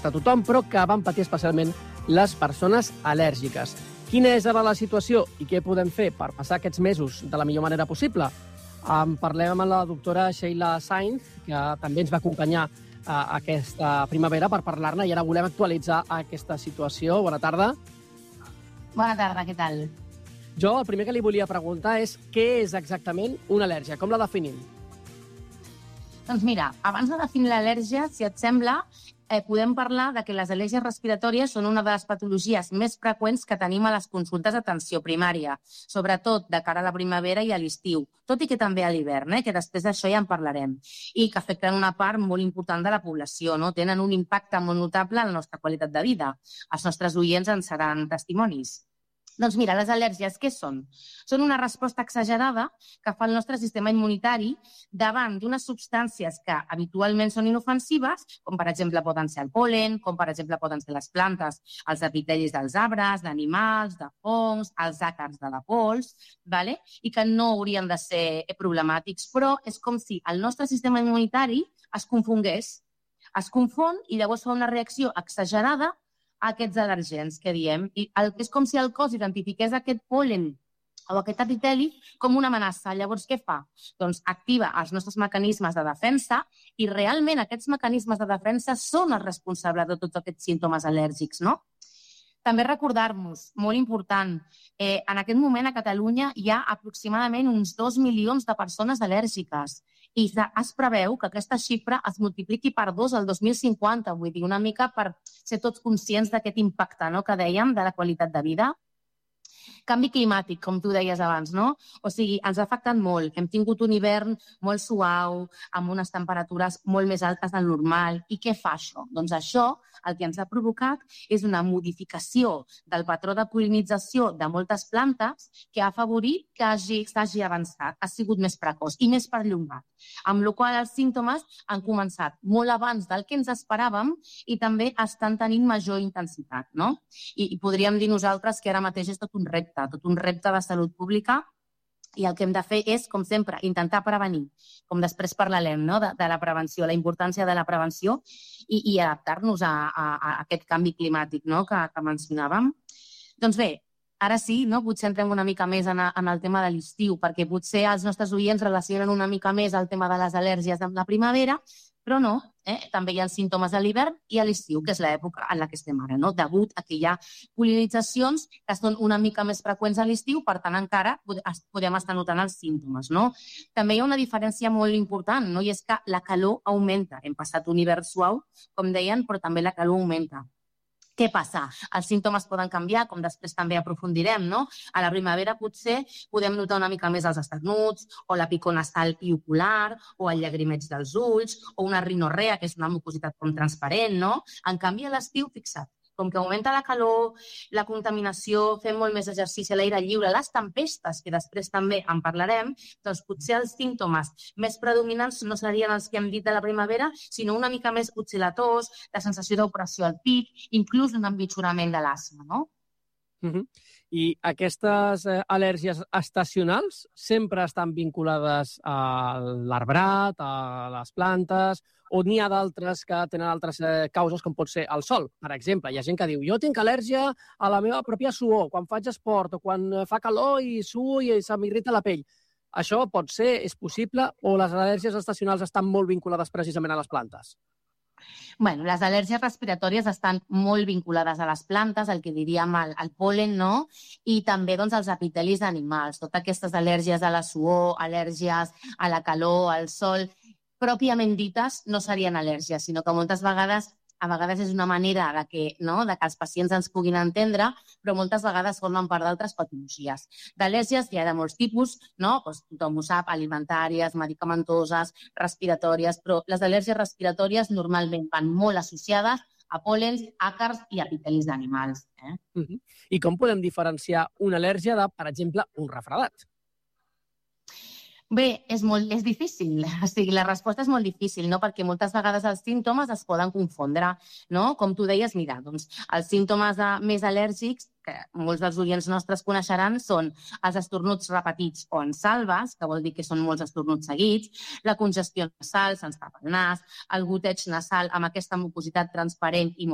afectar a tothom, però que van patir especialment les persones al·lèrgiques. Quina és ara la situació i què podem fer per passar aquests mesos de la millor manera possible? Parlem amb la doctora Sheila Sainz, que també ens va acompanyar aquesta primavera per parlar-ne, i ara volem actualitzar aquesta situació. Bona tarda. Bona tarda, què tal? Jo el primer que li volia preguntar és què és exactament una al·lèrgia, com la definim? Doncs mira, abans de definir l'al·lèrgia, si et sembla, podem parlar de que les al·lèrgies respiratòries són una de les patologies més freqüents que tenim a les consultes d'atenció primària, sobretot de cara a la primavera i a l'estiu, tot i que també a l'hivern, que després d'això ja en parlarem, i que afecten una part molt important de la població, no? Tenen un impacte molt notable en la nostra qualitat de vida. Els nostres oients en seran testimonis. Doncs mira, les al·lèrgies què són? Són una resposta exagerada que fa el nostre sistema immunitari davant d'unes substàncies que habitualment són inofensives, com per exemple poden ser el pol·len, com per exemple poden ser les plantes, els epitelis dels arbres, d'animals, de fongs, els àcars de la pols, i que no haurien de ser problemàtics, però és com si el nostre sistema immunitari es confongués. Es confon i llavors fa una reacció exagerada a aquests al·lèrgens que diem. I és com si el cos identifiqués aquest pol·len o aquest epiteli com una amenaça. Llavors, què fa? Doncs activa els nostres mecanismes de defensa i realment aquests mecanismes de defensa són els responsables de tots aquests símptomes al·lèrgics, no? També recordar-nos, molt important, en aquest moment a Catalunya hi ha aproximadament uns 2 milions de persones al·lèrgiques i es preveu que aquesta xifra es multipliqui per 2 al 2050, vull dir, una mica per ser tots conscients d'aquest impacte que dèiem de la qualitat de vida. Canvi climàtic, com tu deies abans, no? O sigui, ens ha afectat molt. Hem tingut un hivern molt suau, amb unes temperatures molt més altes del normal. I què fa això? Doncs això el que ens ha provocat és una modificació del patró de pol·linització de moltes plantes que ha afavorit que s'hagi avançat, ha sigut més precoç i més perllongat. Amb la qual cosa els símptomes han començat molt abans del que ens esperàvem i també estan tenint major intensitat, no? I podríem dir nosaltres que ara mateix és tot un repte de salut pública i el que hem de fer és, com sempre, intentar prevenir, com després parlarem, de la prevenció, la importància de la prevenció i adaptar-nos a aquest canvi climàtic que mencionàvem. Doncs bé, ara sí, potser entrem una mica més en el tema de l'estiu, perquè potser els nostres oients relacionen una mica més el tema de les al·lèrgies amb la primavera, però no, també hi ha símptomes a l'hivern i a l'estiu, que és l'època en la que estem ara, degut a que hi ha pol·linitzacions que són una mica més freqüents a l'estiu, per tant encara podem estar notant els símptomes. També hi ha una diferència molt important, i és que la calor augmenta. Hem passat un hivern suau, com deien, però també la calor augmenta. Què passa? Els símptomes poden canviar, com després també aprofundirem, no? A la primavera potser podem notar una mica més els esternuts, o la picor nasal i ocular, o el llagrimeig dels ulls, o una rinorrea, que és una mucositat com transparent, no? En canvi, a l'estiu, fixa't, com que augmenta la calor, la contaminació, fem molt més exercici a l'aire lliure, les tempestes, que després també en parlarem, doncs potser els símptomes més predominants no serien els que hem dit de la primavera, sinó una mica més potser la tos, la sensació d'opressió al pit, inclús un empitjorament de l'asma, no? I aquestes al·lèrgies estacionals sempre estan vinculades a l'arbrat, a les plantes, o n'hi ha d'altres que tenen altres causes, com pot ser el sol, per exemple. Hi ha gent que diu, jo tinc al·lèrgia a la meva pròpia suor, quan faig esport, o quan fa calor i suo i se m'irrita la pell. Això pot ser, és possible, o les al·lèrgies estacionals estan molt vinculades precisament a les plantes? Bueno, les al·lèrgies respiratòries estan molt vinculades a les plantes, el que diríem el pol·len, no? I també als epitelis d'animals. Totes aquestes al·lèrgies a la suor, al·lèrgies a la calor, al sol, pròpiament dites no serien al·lèrgies, sinó que moltes vegades a vegades és una manera que els pacients ens puguin entendre, però moltes vegades formen part d'altres patologies. D'al·lèrgies hi ha de molts tipus, tothom ho sap, alimentàries, medicamentoses, respiratòries, però les al·lèrgies respiratòries normalment van molt associades a pol·lens, àcars i epitelis d'animals. I com podem diferenciar una al·lèrgia de, per exemple, un refredat? Bé, és difícil. O sigui, la resposta és molt difícil, perquè moltes vegades els símptomes es poden confondre. Com tu deies, mira, doncs els símptomes més al·lèrgics, que molts dels oients nostres coneixeran, són els estornuts repetits o en salves, que vol dir que són molts estornuts seguits, la congestió nasal, se'ns tapa el nas, el goteig nasal amb aquesta mucositat transparent i